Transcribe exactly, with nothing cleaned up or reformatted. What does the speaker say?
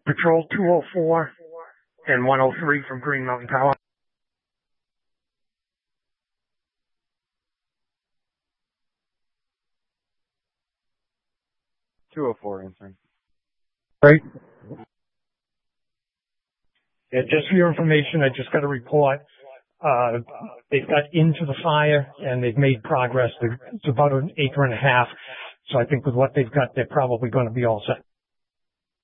Patrol two oh four and one oh three from Green Mountain Power. two oh four answering. Right. Yeah, just for your information, I just got a report. Uh, they've got into the fire and they've made progress. It's about an acre and a half. So I think with what they've got, they're probably going to be all set.